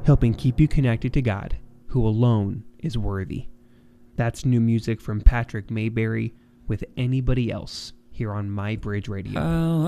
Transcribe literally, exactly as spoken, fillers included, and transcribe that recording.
helping keep you connected to God, who alone is worthy. That's new music from Patrick Mayberry with Anybody Else here on My Bridge Radio. How